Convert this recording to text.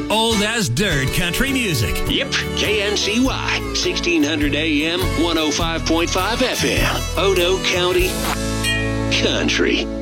old as dirt country music. Yep, KNCY, 1600 AM, 105.5 FM, Odo County Country.